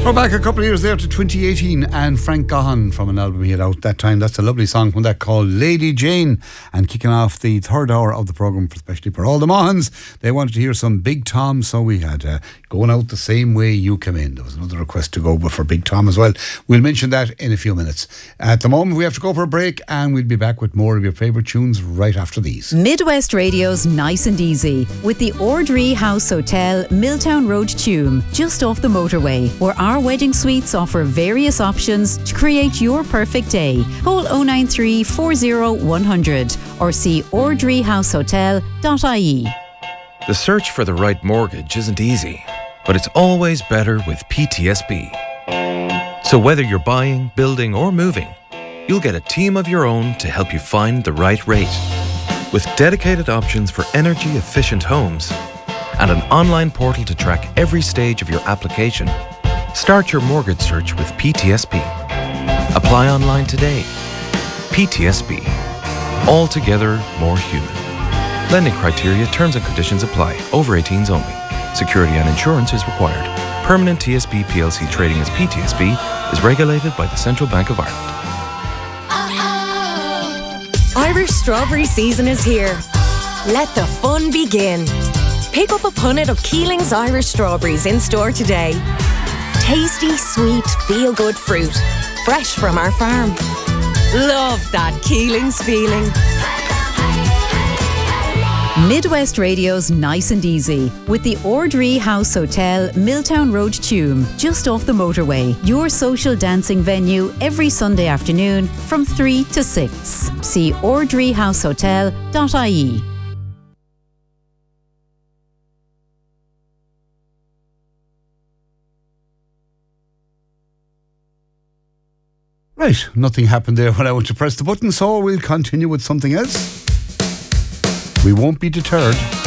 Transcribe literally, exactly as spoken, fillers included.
We're back a couple of years there to twenty eighteen, and Frank Gahan from an album he had out that time. That's a lovely song from that called Lady Jane. And kicking off the third hour of the programme, especially for all the Mahans, they wanted to hear some Big Tom, so we had uh, Going Out the Same Way You Come In. There was another request to go for Big Tom as well. We'll mention that in a few minutes. At the moment we have to go for a break, and we'll be back with more of your favourite tunes right after these. Midwest Radio's Nice and Easy with the Ordree House Hotel, Milltown Road, Tuam, just off the motorway, where our wedding suites offer various options to create your perfect day. Call oh nine three, four oh, one hundred or see ordree house hotel dot I E. The search for the right mortgage isn't easy, but it's always better with P T S B. So whether you're buying, building or moving, you'll get a team of your own to help you find the right rate. With dedicated options for energy-efficient homes and an online portal to track every stage of your application, start your mortgage search with P T S B. Apply online today. P T S B. Altogether more human. Lending criteria, terms and conditions apply. Over eighteens only. Security and insurance is required. Permanent T S B P L C trading as P T S B is regulated by the Central Bank of Ireland. Irish strawberry season is here. Let the fun begin. Pick up a punnet of Keeling's Irish strawberries in store today. Tasty, sweet, feel-good fruit. Fresh from our farm. Love that Keeling's feeling. Midwest Radio's Nice and Easy with the Ordree House Hotel, Milltown Road, Tuam, just off the motorway. Your social dancing venue every Sunday afternoon from three to six. See ordree house hotel dot I E. Right, nothing happened there when I went to press the button, so we'll continue with something else. We won't be deterred.